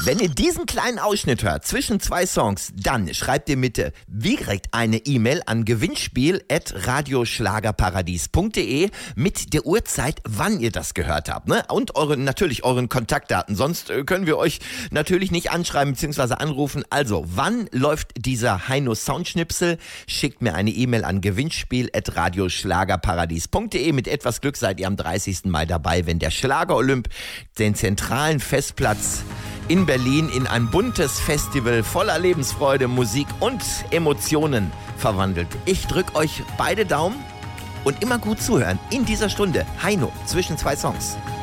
Wenn ihr diesen kleinen Ausschnitt hört zwischen zwei Songs, dann schreibt ihr bitte direkt eine E-Mail an gewinnspiel@radioschlagerparadies.de mit der Uhrzeit, wann ihr das gehört habt, ne? Und natürlich euren Kontaktdaten. Sonst können wir euch natürlich nicht anschreiben bzw. anrufen. Also, wann läuft dieser Heino Soundschnipsel? Schickt mir eine E-Mail an gewinnspiel@radioschlagerparadies.de. Mit etwas Glück seid ihr am 30. Mai dabei, wenn der Schlager Olymp den zentralen Festplatz in Berlin in ein buntes Festival voller Lebensfreude, Musik und Emotionen verwandelt. Ich drücke euch beide Daumen und immer gut zuhören in dieser Stunde. Heino zwischen zwei Songs.